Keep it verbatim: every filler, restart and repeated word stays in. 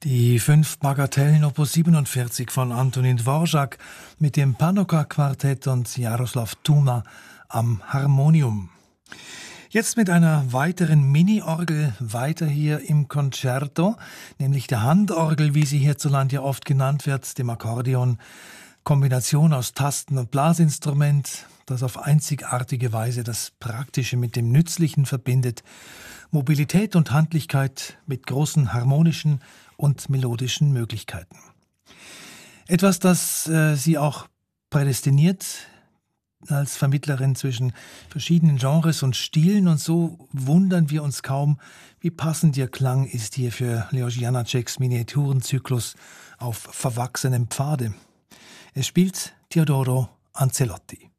Die fünf Bagatellen Opus siebenundvierzig von Antonín Dvořák mit dem Panoka-Quartett und Jaroslav Tuma am Harmonium. Jetzt mit einer weiteren Mini-Orgel weiter hier im Concerto, nämlich der Handorgel, wie sie hierzulande ja oft genannt wird, dem Akkordeon. Kombination aus Tasten- und Blasinstrument, das auf einzigartige Weise das Praktische mit dem Nützlichen verbindet. Mobilität und Handlichkeit mit großen harmonischen und melodischen Möglichkeiten. Etwas, das äh, sie auch prädestiniert als Vermittlerin zwischen verschiedenen Genres und Stilen, und so wundern wir uns kaum, wie passend ihr Klang ist hier für Leoš Janáček's Miniaturenzyklus auf verwachsenem Pfade. Es spielt Teodoro Ancelotti.